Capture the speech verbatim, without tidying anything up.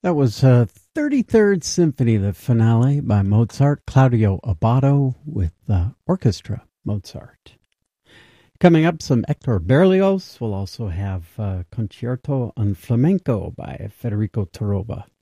That was uh, thirty-third Symphony, the finale by Mozart, Claudio Abbado with uh, Orchestra Mozart. Coming up, some Hector Berlioz. We'll also have uh, Concerto en Flamenco by Federico Torroba.